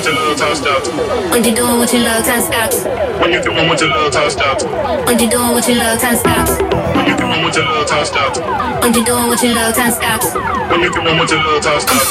what you love, turn stop. When you doing what you love, turn stop. When you doing what you love, turn stop. When you doing what you love, turn stop. When you doing what you love, turn stop. When you doing what you love, turn stop. When you doing what you love, turn stop.